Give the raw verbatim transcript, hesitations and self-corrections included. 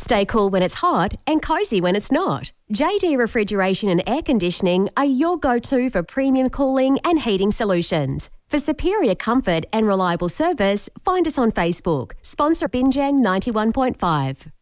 Stay cool when it's hot and cosy when it's not. J D Refrigeration and Air Conditioning are your go-to for premium cooling and heating solutions. For superior comfort and reliable service, find us on Facebook. Sponsor Binjang ninety-one point five.